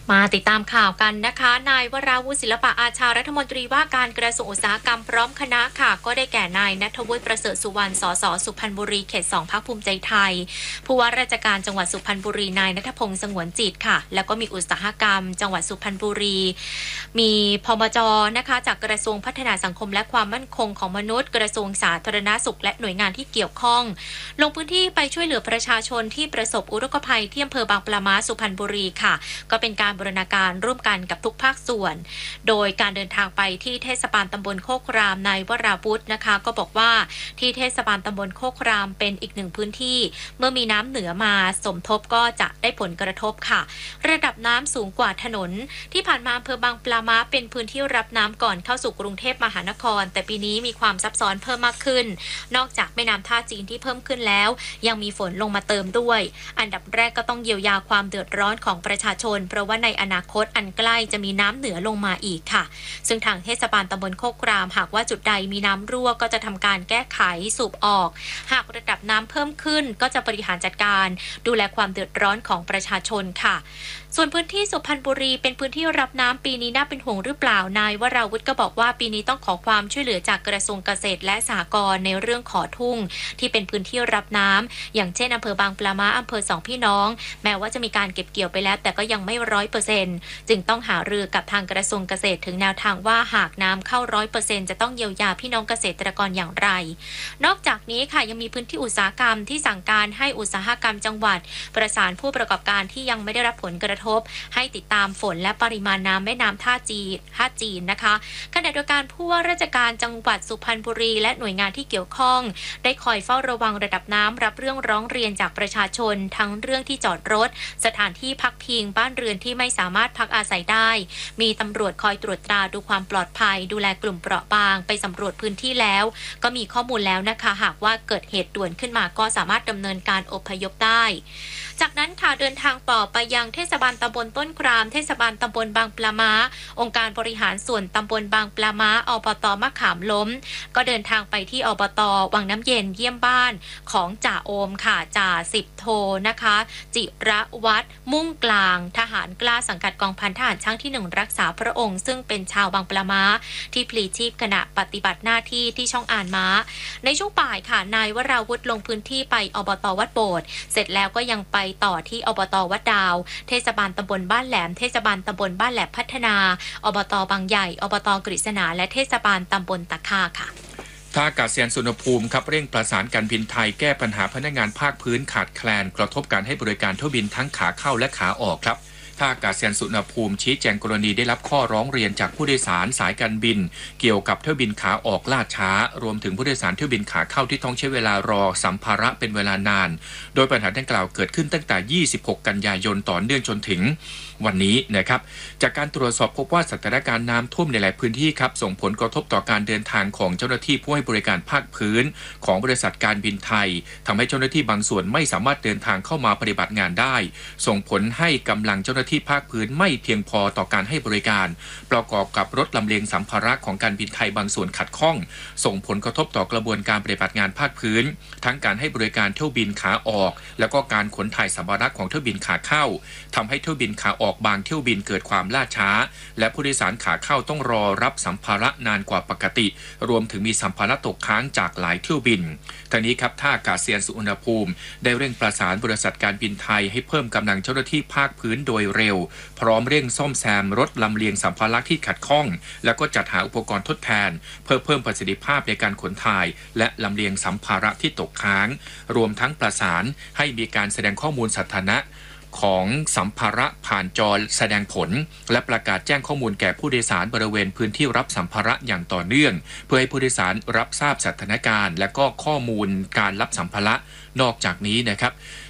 มาติดตามข่าวกันนะคะนายวราวุฒิศิลปะอาชารัฐมนตรีว่าการกระทรวงอุตสาหกรรมพร้อมคณะค่ะก็ได้แก่นายณัฐวุฒิประเสริฐสุวรรณสสสุพรรณบุรีเขต2พรรคภูมิใจไทยผู้ว่าราชการจังหวัดสุพรรณบุรีนายณัฐพงษ์สงวนจิตค่ะแล้วก็มีอุตสาหกรรมจังหวัดสุพรรณบุรีมีพมจ.นะคะจากกระทรวงพัฒนาสังคมและความมั่นคงของมนุษย์กระทรวงสาธารณสุขและหน่วยงานที่เกี่ยวข้องลงพื้นที่ไปช่วยเหลือประชาชนที่ประสบอุทกภัยที่อำเภอบางปะมาสุพรรณบุรีค่ะก็เป็นการบูรณาการร่วมกันกับทุกภาคส่วนโดยการเดินทางไปที่เทศบาลตำบลโคกรามนายวราวุฒินะคะก็บอกว่าที่เทศบาลตำบลโคกรามเป็นอีกหนึ่งพื้นที่เมื่อมีน้ำเหนือมาสมทบก็จะได้ผลกระทบค่ะระดับน้ำสูงกว่าถนนที่ผ่านมาอำเภอบางปะมาเป็นพื้นที่รับน้ำก่อนเข้าสู่กรุงเทพมหานครแต่ปีนี้มีความซับซ้อนเพิ่มมากขึ้นนอกจากแม่น้ำท่าจีนที่เพิ่มขึ้นแล้วยังมีฝนลงมาเติมด้วยอันดับแรกก็ต้องเยียวยาความเดือดร้อนของประชาชนเพราะว่าในอนาคตอันใกล้จะมีน้ำเหนือลงมาอีกค่ะซึ่งทางเทศบาลตำบลโคกรามหากว่าจุดใดมีน้ำรั่วก็จะทำการแก้ไขสูบออกหากระดับน้ำเพิ่มขึ้นก็จะบริหารจัดการดูแลความเดือดร้อนของประชาชนค่ะส่วนพื้นที่สุพรรณบุรีเป็นพื้นที่รับน้ำปีนี้น่าเป็นห่วงหรือเปล่านายวราวุฒิก็บอกว่าปีนี้ต้องขอความช่วยเหลือจากกระทรวงเกษตรและสหกรณ์ในเรื่องขอทุ่งที่เป็นพื้นที่รับน้ำอย่างเช่นอำเภอบางปะมาอำเภอ2พี่น้องแม้ว่าจะมีการเก็บเกี่ยวไปแล้วแต่ก็ยังไม่100%จึงต้องหารือกับทางกระทรวงเกษตรถึงแนวทางว่าหากน้ำเข้า100%จะต้องเยียวยาพี่น้องเกษตรกรอย่างไรนอกจากนี้ค่ะยังมีพื้นที่อุตสาหกรรมที่สั่งการให้อุตสาหกรรมจังหวัดประสานผู้ประกอบการที่ยังไม่ได้รับผลกระทบให้ติดตามฝนและปริมาณน้ำแม่น้ำท่าจีนนะคะขณะเดียวกันผู้ว่าราชการจังหวัดสุพรรณบุรีและหน่วยงานที่เกี่ยวข้องได้คอยเฝ้าระวังระดับน้ำรับเรื่องร้องเรียนจากประชาชนทั้งเรื่องที่จอดรถสถานที่พักพิงบ้านเรือนที่ไม่สามารถพักอาศัยได้มีตำรวจคอยตรวจตราดูความปลอดภัยดูแลกลุ่มเปราะบางไปสำรวจพื้นที่แล้วก็มีข้อมูลแล้วนะคะหากว่าเกิดเหตุด่วนขึ้นมาก็สามารถดำเนินการอพยพได้จากนั้นค่ะเดินทางต่อไปยังเทศบาลตำบลต้นครามเทศบาลตำบลบางปะมาองค์การบริหารส่วนตำบลบางปะมาอบต.มะขามล้มก็เดินทางไปที่อบต.วังน้ำเย็นเยี่ยมบ้านของจ่าโอมค่ะจ่า10 โทนะคะจิระวัฒน์มุ่งกลางทหารกล้าสังกัดกองพันทหารช่างที่1รักษาพระองค์ซึ่งเป็นชาวบางปะมาที่พลีชีพขณะปฏิบัติหน้าที่ที่ช่องอ่านม้าในช่วงบ่ายค่ะนายวราวุฒิลงพื้นที่ไปอบต.วัดโบสถ์เสร็จแล้วก็ยังไปต่อที่อบต.วัดดาวเทศบาลตำบลบ้านแหลมเทศบาลตำบลบ้านแหลมพัฒนาอบต.บางใหญ่อบต.กฤษณาและเทศบาลตำบลตะค่าค่ะท่าอากาศยานสุวรรณภูมิครับเร่งประสานการบินไทยแก้ปัญหาพนักงานภาคพื้นขาดแคลนกระทบการให้บริการเที่ยวบินทั้งขาเข้าและขาออกครับท่าอากาศยานสุวรรณภูมิชี้แจงกรณีได้รับข้อร้องเรียนจากผู้โดยสารสายการบินเกี่ยวกับเที่ยวบินขาออกล่าช้ารวมถึงผู้โดยสารเที่ยวบินขาเข้าที่ต้องใช้เวลารอสัมภาระเป็นเวลานานโดยปัญหาดังกล่าวเกิดขึ้นตั้งแต่26กันยายนต่อเนื่องจนถึงวันนี้นะครับจากการตรวจสอบพบว่าสถานการณ์น้ำท่วมในหลายพื้นที่ครับส่งผลกระทบต่อการเดินทางของเจ้าหน้าที่ผู้ให้บริการภาคพื้นของบริษัทการบินไทยทำให้เจ้าหน้าที่บางส่วนไม่สามารถเดินทางเข้ามาปฏิบัติงานได้ส่งผลให้กำลังเจ้าหน้าที่ภาคพื้นไม่เพียงพอต่อการให้บริการประกอบกับรถลำเลียงสัมภาระของการบินไทยบางส่วนขัดข้องส่งผลกระทบต่อกระบวนการปฏิบัติงานภาคพื้นทั้งการให้บริการเที่ยวบินขาออกแล้วก็การขนถ่ายสัมภาระของเที่ยวบินขาเข้าทำให้เที่ยวบินขาออกบางเที่ยวบินเกิดความล่าช้าและผู้โดยสารขาเข้าต้องรอรับสัมภาระนานกว่าปกติรวมถึงมีสัมภาระตกค้างจากหลายเที่ยวบินทั้งนี้ครับท่าอากาศยานสุวรรณภูมิได้เร่งประสานบริษัทการบินไทยให้เพิ่มกำลังเจ้าหน้าที่ภาคพื้นโดยเร็วพร้อมเร่งซ่อมแซมรถลำเลียงสัมภาระที่ขัดข้องแล้วก็จัดหาอุปกรณ์ทดแทนเพื่อเพิ่มประสิทธิภาพในการขนถ่ายและลำเลียงสัมภาระที่ตกค้างรวมทั้งประสานให้มีการแสดงข้อมูลสถานะของสัมภาระผ่านจอแสดงผลและประกาศแจ้งข้อมูลแก่ผู้โดยสารบริเวณพื้นที่รับสัมภาระอย่างต่อเนื่องเพื่อให้ผู้โดยสารรับทราบสถานการณ์และก็ข้อมูลการรับสัมภาระนอกจากนี้นะครับ